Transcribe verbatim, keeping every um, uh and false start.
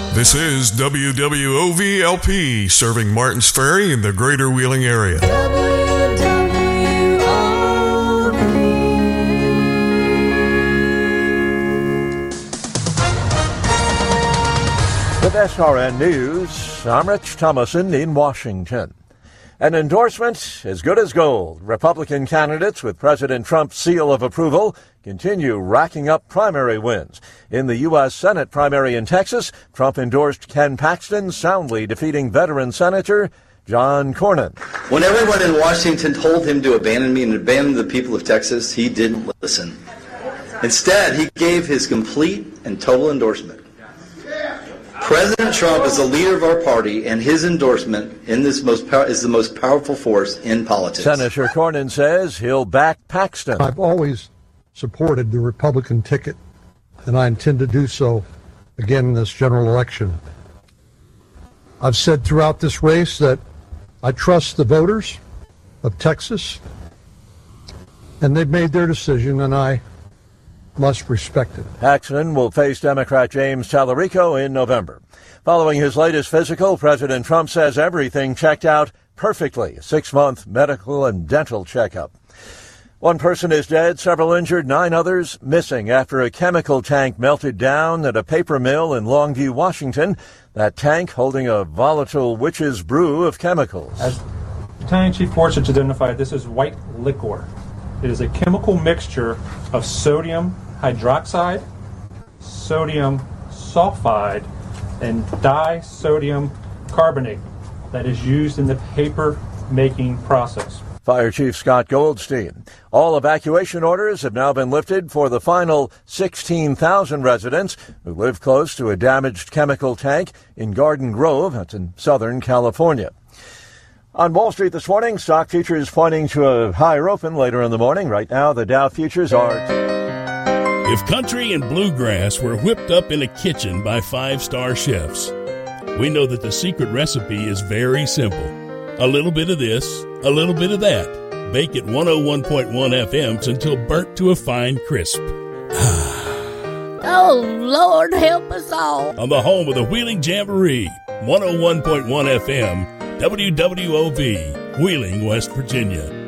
This is W W O V L P, serving Martins Ferry in the greater Wheeling area. W W O V. With S R N News, I'm Rich Thomason in Washington. An endorsement as good as gold. Republican candidates with President Trump's seal of approval continue racking up primary wins. In the U S. Senate primary in Texas, Trump endorsed Ken Paxton, soundly defeating veteran Senator John Cornyn. When everyone in Washington told him to abandon me and abandon the people of Texas, he didn't listen. Instead, he gave his complete and total endorsement. President Trump is the leader of our party, and his endorsement in this most pow- is the most powerful force in politics. Senator Cornyn says he'll back Paxton. I've always supported the Republican ticket, and I intend to do so again in this general election. I've said throughout this race that I trust the voters of Texas, and they've made their decision, and I must respect it. Paxton will face Democrat James Tallarico in November. Following his latest physical, President Trump says everything checked out perfectly. A six-month medical and dental checkup. One person is dead, several injured, nine others missing after a chemical tank melted down at a paper mill in Longview, Washington. That tank holding a volatile witch's brew of chemicals. As Battalion Chief Fortune identified, this is white liquor. It is a chemical mixture of sodium hydroxide, sodium sulfide, and disodium carbonate that is used in the paper making process. Fire Chief Scott Goldstein. All evacuation orders have now been lifted for the final sixteen thousand residents who live close to a damaged chemical tank in Garden Grove, that's in Southern California. On Wall Street this morning, stock futures pointing to a higher open later in the morning. Right now, the Dow futures are... If country and bluegrass were whipped up in a kitchen by five-star chefs, we know that the secret recipe is very simple. A little bit of this, a little bit of that. Bake at one oh one point one F M's until burnt to a fine crisp. Oh, Lord, help us all. On the home of the Wheeling Jamboree, one oh one point one F M, W W O V, Wheeling, West Virginia.